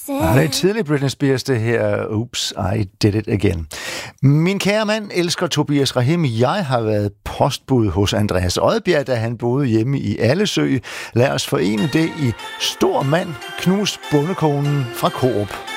Det er tidligt Britney Spears, det her Oops, I Did It Again. Min kære mand elsker Tobias Rahim. Jeg har været postbud hos Andreas Odbjerg, da han boede hjemme i Allesø. Lad os forene det i Stor Mand, knus bondekonen fra Coop.